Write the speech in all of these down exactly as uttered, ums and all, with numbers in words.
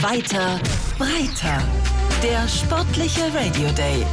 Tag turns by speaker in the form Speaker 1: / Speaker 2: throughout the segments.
Speaker 1: Weiter, breiter. Der sportliche Radio Day.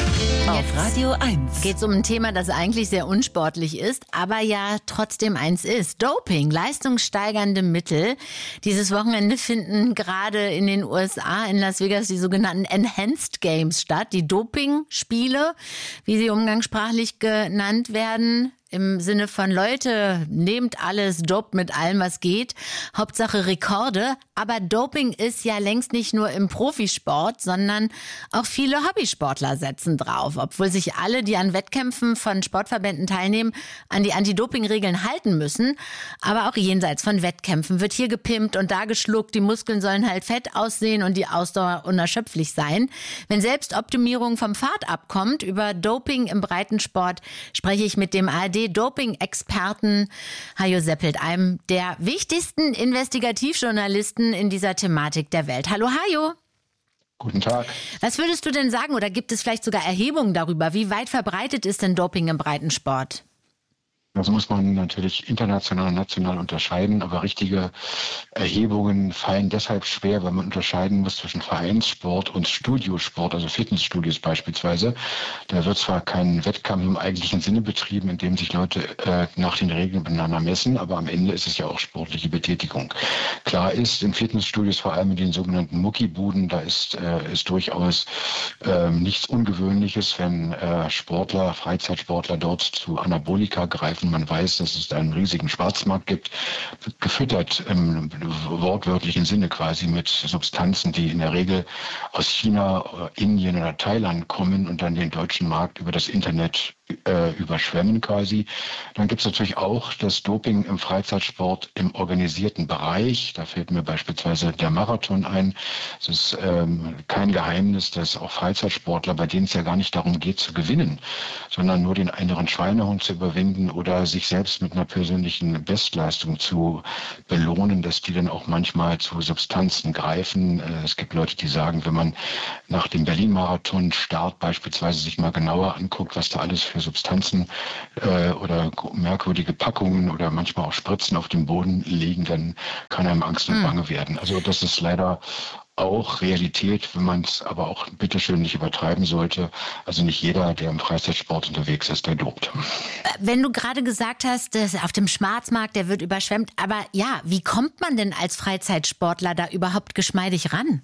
Speaker 1: Auf Radio eins.
Speaker 2: Geht es um ein Thema, das eigentlich sehr unsportlich ist, aber ja trotzdem eins ist. Doping, leistungssteigernde Mittel. Dieses Wochenende finden gerade in den U S A, in Las Vegas, die sogenannten Enhanced Games statt. Die Doping-Spiele, wie sie umgangssprachlich genannt werden. Im Sinne von Leute, nehmt alles, dopt mit allem, was geht. Hauptsache Rekorde. Aber Doping ist ja längst nicht nur im Profisport, sondern auch viele Hobbysportler setzen drauf. Obwohl sich alle, die an Wettkämpfen von Sportverbänden teilnehmen, an die Anti-Doping-Regeln halten müssen. Aber auch jenseits von Wettkämpfen wird hier gepimpt und da geschluckt. Die Muskeln sollen halt fett aussehen und die Ausdauer unerschöpflich sein. Wenn Selbstoptimierung vom Pfad abkommt, über Doping im Breitensport spreche ich mit dem A R D Doping-Experten Hajo Seppelt, einem der wichtigsten Investigativjournalisten in dieser Thematik der Welt. Hallo Hajo.
Speaker 3: Guten Tag.
Speaker 2: Was würdest du denn sagen, oder gibt es vielleicht sogar Erhebungen darüber, wie weit verbreitet ist denn Doping im Breitensport?
Speaker 3: Das muss man natürlich international und national unterscheiden, aber richtige Erhebungen fallen deshalb schwer, weil man unterscheiden muss zwischen Vereinssport und Studiosport, also Fitnessstudios beispielsweise. Da wird zwar kein Wettkampf im eigentlichen Sinne betrieben, in dem sich Leute äh, nach den Regeln miteinander messen, aber am Ende ist es ja auch sportliche Betätigung. Klar ist, in Fitnessstudios, vor allem in den sogenannten Muckibuden, da ist, äh, ist durchaus äh, nichts Ungewöhnliches, wenn äh, Sportler, Freizeitsportler dort zu Anabolika greifen. Man weiß, dass es einen riesigen Schwarzmarkt gibt, gefüttert im wortwörtlichen Sinne quasi mit Substanzen, die in der Regel aus China, Indien oder Thailand kommen und dann den deutschen Markt über das Internet äh, überschwemmen quasi. Dann gibt es natürlich auch das Doping im Freizeitsport im organisierten Bereich. Da fällt mir beispielsweise der Marathon ein. Es ist ähm, kein Geheimnis, dass auch Freizeitsportler, bei denen es ja gar nicht darum geht zu gewinnen, sondern nur den inneren Schweinehund zu überwinden oder sich selbst mit einer persönlichen Bestleistung zu belohnen, dass die dann auch manchmal zu Substanzen greifen. Es gibt Leute, die sagen, wenn man nach dem Berlin-Marathon-Start beispielsweise sich mal genauer anguckt, was da alles für Substanzen äh, oder merkwürdige Packungen oder manchmal auch Spritzen auf dem Boden liegen, dann kann einem Angst und Bange werden. Also das ist leider auch Realität, wenn man es aber auch bitteschön nicht übertreiben sollte. Also nicht jeder, der im Freizeitsport unterwegs ist, der dopt.
Speaker 2: Wenn du gerade gesagt hast, dass auf dem Schwarzmarkt, der wird überschwemmt, aber ja, wie kommt man denn als Freizeitsportler da überhaupt geschmeidig ran?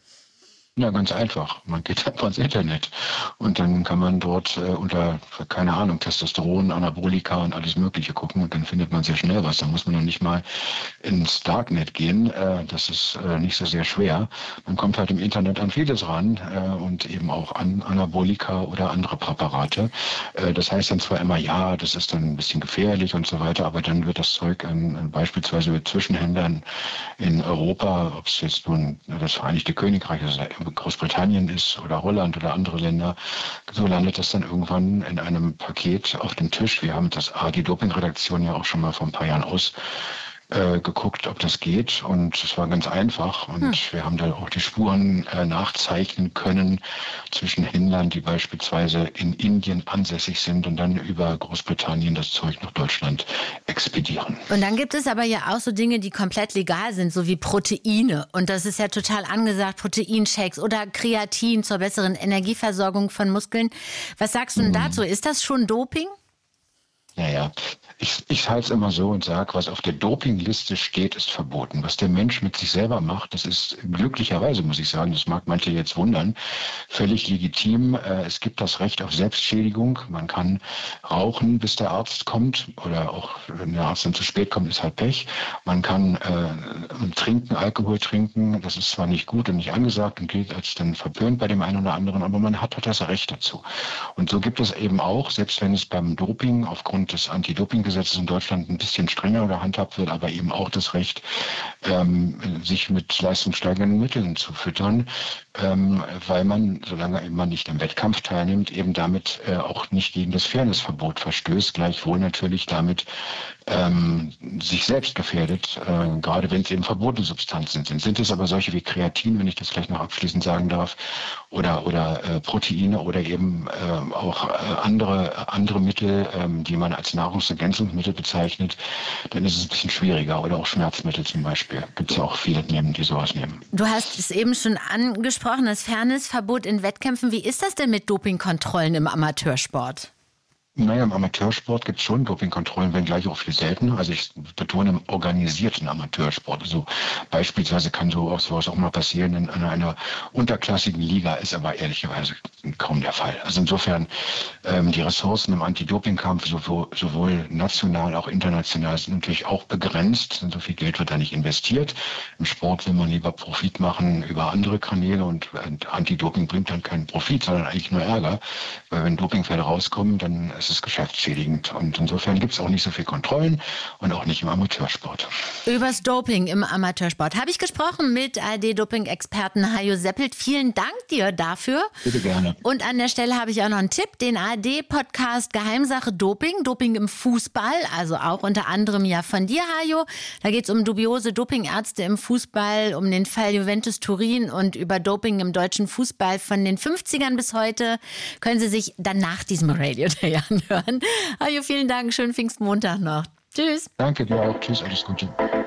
Speaker 3: Ja, ganz einfach. Man geht einfach ins Internet und dann kann man dort äh, unter, keine Ahnung, Testosteron, Anabolika und alles Mögliche gucken und dann findet man sehr schnell was. Da muss man noch nicht mal ins Darknet gehen. Äh, das ist äh, nicht so sehr schwer. Man kommt halt im Internet an vieles ran äh, und eben auch an Anabolika oder andere Präparate. Äh, das heißt dann zwar immer, ja, das ist dann ein bisschen gefährlich und so weiter, aber dann wird das Zeug an, an beispielsweise mit Zwischenhändlern in Europa, ob es jetzt nun das Vereinigte Königreich ist, Großbritannien ist oder Holland oder andere Länder, so landet das dann irgendwann in einem Paket auf dem Tisch. Wir haben das A R D-Doping-Redaktion ja auch schon mal vor ein paar Jahren aus äh, geguckt, ob das geht und es war ganz einfach und hm. wir haben dann auch die Spuren äh, nachzeichnen können zwischen Händlern, die beispielsweise in Indien ansässig sind und dann über Großbritannien das Zeug nach Deutschland expedieren.
Speaker 2: Und dann gibt es aber ja auch so Dinge, die komplett legal sind, so wie Proteine und das ist ja total angesagt, Proteinshakes oder Kreatin zur besseren Energieversorgung von Muskeln. Was sagst du denn hm. dazu? Ist das schon Doping?
Speaker 3: Naja, ich, ich halte es immer so und sage, was auf der Dopingliste steht, ist verboten. Was der Mensch mit sich selber macht, das ist glücklicherweise, muss ich sagen, das mag manche jetzt wundern, völlig legitim. Es gibt das Recht auf Selbstschädigung. Man kann rauchen, bis der Arzt kommt oder auch, wenn der Arzt dann zu spät kommt, ist halt Pech. Man kann äh, trinken, Alkohol trinken. Das ist zwar nicht gut und nicht angesagt und gilt als dann verpönt bei dem einen oder anderen, aber man hat halt das Recht dazu. Und so gibt es eben auch, selbst wenn es beim Doping aufgrund des Anti-Doping-Gesetzes in Deutschland ein bisschen strenger gehandhabt wird, aber eben auch das Recht, ähm, sich mit leistungssteigernden Mitteln zu füttern, ähm, weil man, solange man nicht im Wettkampf teilnimmt, eben damit äh, auch nicht gegen das Fairnessverbot verstößt, gleichwohl natürlich damit ähm, sich selbst gefährdet, äh, gerade wenn es eben verbotene Substanzen sind. Sind es aber solche wie Kreatin, wenn ich das vielleicht noch abschließend sagen darf, oder, oder äh, Proteine oder eben äh, auch äh, andere, andere Mittel, ähm, die man als Nahrungsergänzungsmittel bezeichnet, dann ist es ein bisschen schwieriger. Oder auch Schmerzmittel zum Beispiel. Gibt es ja auch viele, die sowas nehmen.
Speaker 2: Du hast es eben schon angesprochen, das Fairnessverbot in Wettkämpfen. Wie ist das denn mit Dopingkontrollen im Amateursport?
Speaker 3: Naja, im Amateursport gibt es schon Dopingkontrollen, wenngleich auch viel seltener. Also ich betone im organisierten Amateursport. Also beispielsweise kann so auch sowas auch mal passieren in, in einer unterklassigen Liga, ist aber ehrlicherweise kaum der Fall. Also insofern ähm, die Ressourcen im Anti-Doping-Kampf sowohl, sowohl national auch international sind natürlich auch begrenzt. So viel Geld wird da nicht investiert. Im Sport will man lieber Profit machen über andere Kanäle und Anti-Doping bringt dann keinen Profit, sondern eigentlich nur Ärger. Weil wenn Dopingfälle rauskommen, dann ist es geschäftsschädigend. Und insofern gibt es auch nicht so viel Kontrollen und auch nicht im Amateursport.
Speaker 2: Übers Doping im Amateursport habe ich gesprochen mit A R D-Doping-Experten Hajo Seppelt. Vielen Dank dir dafür.
Speaker 3: Bitte gerne.
Speaker 2: Und an der Stelle habe ich auch noch einen Tipp, den A R D-Podcast Geheimsache Doping, Doping im Fußball, also auch unter anderem ja von dir, Hajo. Da geht es um dubiose Dopingärzte im Fußball, um den Fall Juventus Turin und über Doping im deutschen Fußball von den fünfzigern bis heute. Können Sie sich dann nach diesem Radio Day anhören. Hajo, vielen Dank, schönen Pfingstmontag noch. Tschüss.
Speaker 3: Danke dir auch. Tschüss, alles Gute.